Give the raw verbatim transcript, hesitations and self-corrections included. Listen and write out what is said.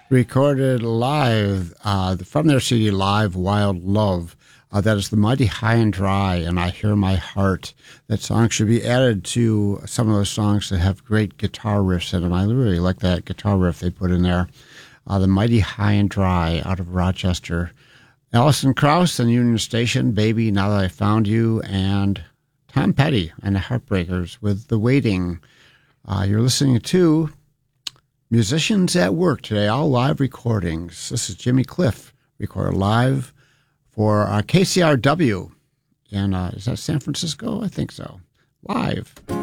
recorded live uh, from their C D Live Wild Love. Uh, that is The Mighty High and Dry, and I Hear My Heart. That song should be added to some of those songs that have great guitar riffs in them. I really like that guitar riff they put in there. Uh, the Mighty High and Dry out of Rochester. Alison Krauss and Union Station, Baby, Now That I Found You, and Tom Petty and the Heartbreakers with The Waiting. Uh, you're listening to Musicians at Work today, all live recordings. This is Jimmy Cliff, recorded live for uh, K C R W in, uh, is that San Francisco? I think so. Live.